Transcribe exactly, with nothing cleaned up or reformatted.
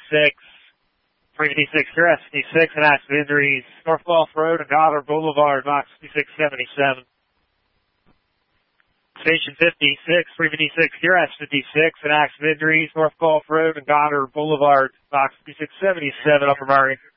fifty-six. three fifty-six, U S fifty-six, and active injuries, North Gulf Road and Goddard Boulevard, box fifty-six seventy-seven. Station fifty-six, three fifty-six, U S fifty-six, and active injuries, North Gulf Road and Goddard Boulevard, box fifty-six seventy-seven, Upper Murray.